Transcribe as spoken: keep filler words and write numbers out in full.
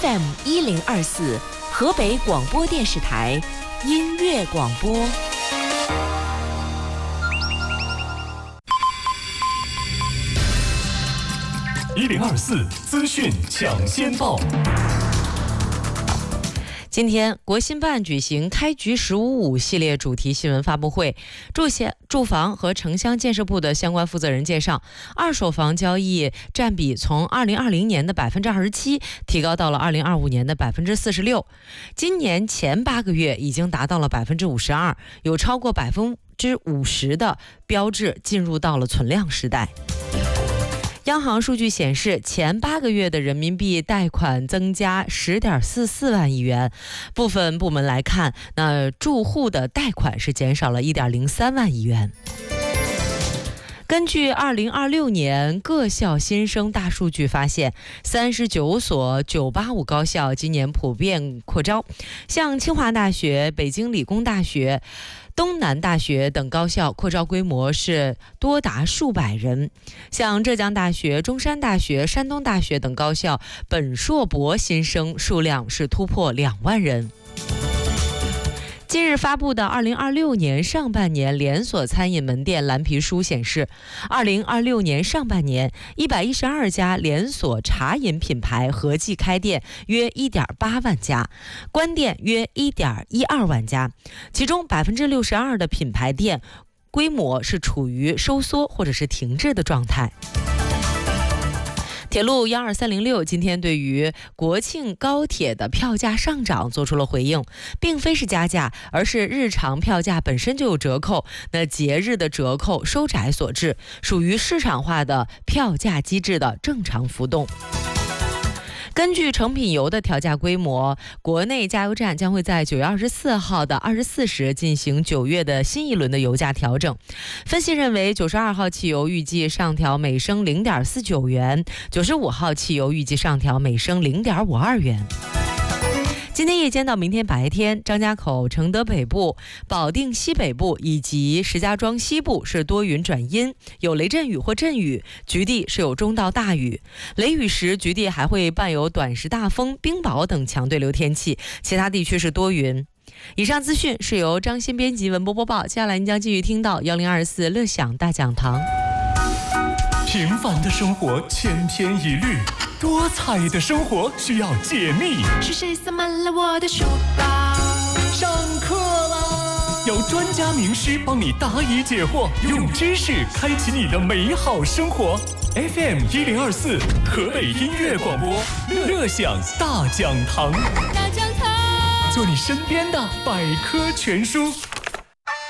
F M 一零二四，河北广播电视台音乐广播。 一零二四资讯抢先报。 今天，国新办举行开局十五五系列主题新闻发布会。住县、住房和城乡建设部的相关负责人介绍，二手房交易占比从二零二零年的百分之二十七提高到了二零二五年的百分之四十六。今年前八个月已经达到了百分之五十二，有超过百分之五十的标志进入到了存量时代。央行数据显示，前八个月的人民币贷款增加十点四四万亿元。部分部门来看，那住户的贷款是减少了一点零三万亿元。根据二零二六年各校新生大数据发现，三十九所九八五高校今年普遍扩招，像清华大学、北京理工大学、东南大学等高校扩招规模是多达数百人，像浙江大学、中山大学、山东大学等高校本硕博新生数量是突破两万人。近日发布的二零二六年上半年连锁餐饮门店蓝皮书显示，二零二六年上半年一百一十二家连锁茶饮品牌合计开店约一点八万家，关店约一点一二万家，其中百分之六十二的品牌店规模是处于收缩或者是停滞的状态。铁路一二三零六今天对于国庆高铁的票价上涨做出了回应，并非是加价，而是日常票价本身就有折扣，那节日的折扣收窄所致，属于市场化的票价机制的正常浮动。根据成品油的调价规模，国内加油站将会在九月二十四号的二十四时进行九月的新一轮的油价调整。分析认为，九十二号汽油预计上调每升零点四九元，九十五号汽油预计上调每升零点五二元。今天夜间到明天白天，张家口、承德北部、保定西北部以及石家庄西部是多云转阴，有雷阵雨或阵雨，局地是有中到大雨。雷雨时，局地还会伴有短时大风、冰雹等强对流天气，其他地区是多云。以上资讯是由张鑫编辑，文播播报。接下来您将继续听到幺零二四乐享大讲堂。 平凡的生活千篇一律，多彩的生活需要解密。 是谁塞满了我的书包？ 上课啦！有专家名师帮你答疑解惑，用知识开启你的美好生活。F M 一零二四，河北音乐广播，乐享大讲堂。 大讲堂， 做你身边的百科全书。